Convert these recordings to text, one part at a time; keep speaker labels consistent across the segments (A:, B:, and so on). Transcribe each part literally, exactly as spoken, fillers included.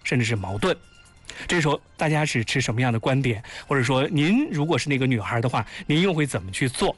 A: 甚至是矛盾。这时候大家是持什么样的观点，或者说您如果是那个女孩的话，您又会怎么去做？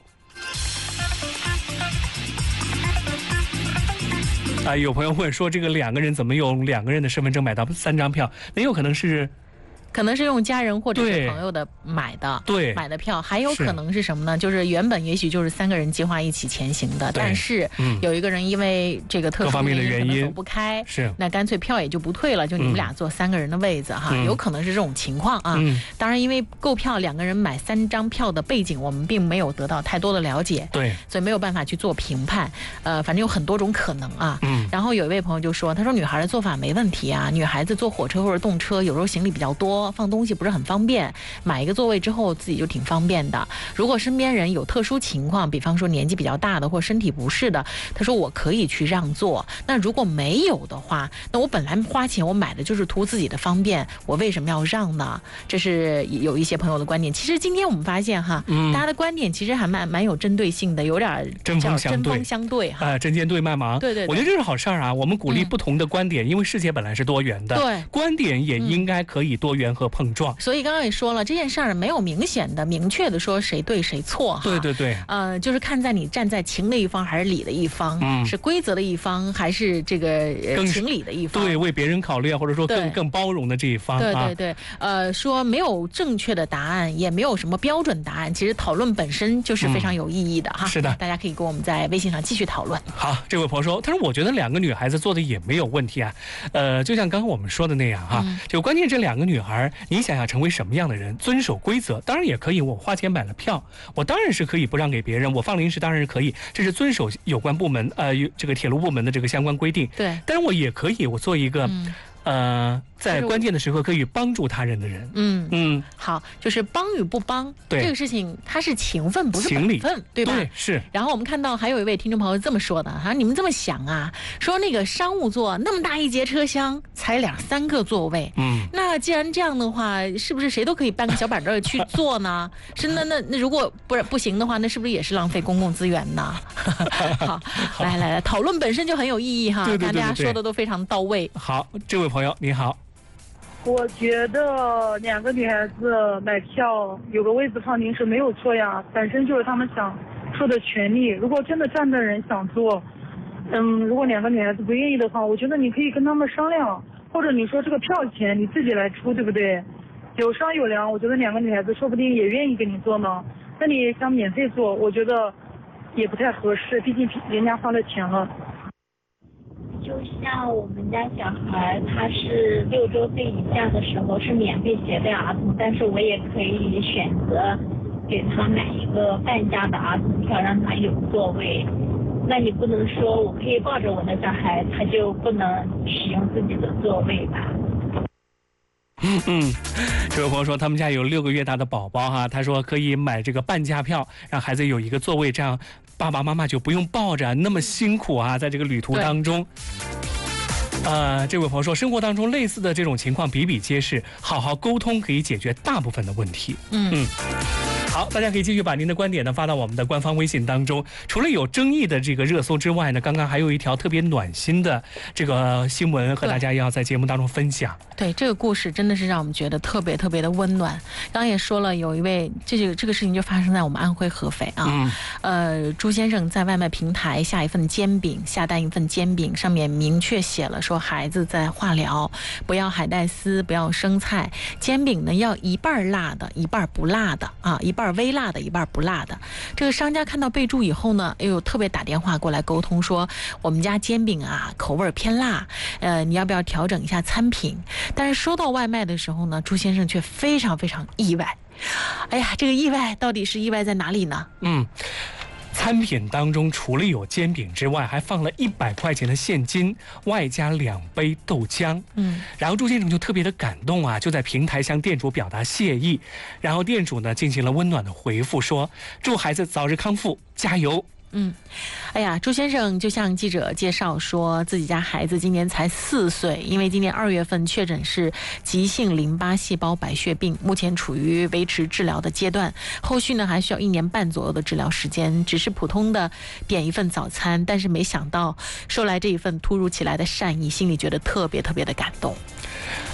A: 啊，有朋友问说，这个两个人怎么用两个人的身份证买到三张票？那有可能是。
B: 可能是用家人或者是朋友的买的，
A: 对
B: 买的票，还有可能是什么呢？就是原本也许就是三个人计划一起前行的，但是有一个人因为这个特殊
A: 原因可能
B: 走不开，
A: 是
B: 那干脆票也就不退了，就你们俩坐三个人的位子哈，有可能是这种情况啊。当然，因为购票两个人买三张票的背景，我们并没有得到太多的了解，
A: 对，
B: 所以没有办法去做评判。呃，反正有很多种可能啊。嗯。然后有一位朋友就说，他说女孩的做法没问题啊，女孩子坐火车或者动车，有时候行李比较多。放东西不是很方便，买一个座位之后自己就挺方便的。如果身边人有特殊情况，比方说年纪比较大的或身体不适的，他说我可以去让座。那如果没有的话，那我本来花钱我买的就是图自己的方便，我为什么要让呢？这是有一些朋友的观点。其实今天我们发现哈，嗯、大家的观点其实还蛮蛮有针对性的，有点
A: 针锋相对，
B: 针锋相对哈，
A: 啊，针尖对麦芒。
B: 对 对, 对，
A: 我觉得这是好事儿啊。我们鼓励不同的观点，嗯、因为世界本来是多元的，
B: 对，
A: 观点也应该可以多元和碰撞。
B: 所以刚刚也说了，这件事儿没有明显的、明确的说谁对谁错哈。
A: 对对对。
B: 呃，就是看在你站在情的一方还是理的一方，嗯、是规则的一方还是这个、呃、情理的一方。
A: 对，为别人考虑或者说更更包容的这一方。
B: 对对对。啊、呃，说没有正确的答案，也没有什么标准答案。其实讨论本身就是非常有意义的哈。
A: 嗯、是的，
B: 大家可以跟我们在微信上继续讨论。
A: 好，这位朋友说，他说我觉得两个女孩子做的也没有问题啊。呃，就像刚刚我们说的那样哈，嗯、就关键这两个女孩，你想要成为什么样的人？遵守规则当然也可以，我花钱买了票，我当然是可以不让给别人，我放零食当然是可以，这是遵守有关部门呃这个铁路部门的这个相关规定。
B: 对，
A: 但是我也可以，我做一个、嗯、呃在关键的时刻可以帮助他人的人。
B: 嗯嗯，好，就是帮与不帮，
A: 对
B: 这个事情它是情分不是本分，对吧？
A: 对，是。
B: 然后我们看到还有一位听众朋友这么说的哈，你们这么想啊，说那个商务座那么大一节车厢才两三个座位，嗯，那既然这样的话，是不是谁都可以搬个小板凳去坐呢？是那那那如果不是不行的话，那是不是也是浪费公共资源呢？好，来来来，讨论本身就很有意义哈，
A: 对对对对对，
B: 大家说的都非常到位。
A: 好，这位朋友你好。
C: 我觉得两个女孩子买票有个位子放零食没有错呀，本身就是他们想说的权利。如果真的站的人想坐，嗯，如果两个女孩子不愿意的话，我觉得你可以跟他们商量，或者你说这个票钱你自己来出，对不对？有商有量，我觉得两个女孩子说不定也愿意跟你坐呢。那你想免费坐，我觉得也不太合适，毕竟人家花了钱了。
D: 就像我们家小孩，他是六周岁以下的时候是免费携带儿童，但是我也可以选择给他买一个半价的儿童票，让他有座位。那你不能说我可以抱着我的小孩，他就不能使用自己的座位吧？
A: 嗯嗯，这位朋友说他们家有六个月大的宝宝哈，他说可以买这个半价票，让孩子有一个座位，这样爸爸妈妈就不用抱着那么辛苦啊，在这个旅途当中。呃，这位朋友说，生活当中类似的这种情况比比皆是，好好沟通可以解决大部分的问题。嗯嗯。好，大家可以继续把您的观点呢发到我们的官方微信当中。除了有争议的这个热搜之外呢，刚刚还有一条特别暖心的这个新闻和大家要在节目当中分享。
B: 对，这个故事真的是让我们觉得特别特别的温暖。刚刚也说了，有一位这个这个事情就发生在我们安徽合肥啊。嗯。呃，朱先生在外卖平台下一份煎饼，下单一份煎饼，上面明确写了说孩子在化疗，不要海带丝，不要生菜，煎饼呢要一半辣的，一半不辣的啊，一半微辣的，一半不辣的。这个商家看到备注以后呢，哎呦，特别打电话过来沟通说，我们家煎饼啊口味偏辣，呃，你要不要调整一下餐品？但是收到外卖的时候呢，朱先生却非常非常意外。哎呀，这个意外到底是意外在哪里呢？
A: 嗯。餐品当中除了有煎饼之外，还放了一百块钱的现金，外加两杯豆浆。嗯，然后朱先生就特别的感动啊，就在平台向店主表达谢意，然后店主呢进行了温暖的回复，说祝孩子早日康复，加油。
B: 嗯，哎呀，朱先生就向记者介绍说，自己家孩子今年才四岁，因为今年二月份确诊是急性淋巴细胞白血病，目前处于维持治疗的阶段，后续呢还需要一年半左右的治疗时间。只是普通的点一份早餐，但是没想到收来这一份突如其来的善意，心里觉得特别特别的感动。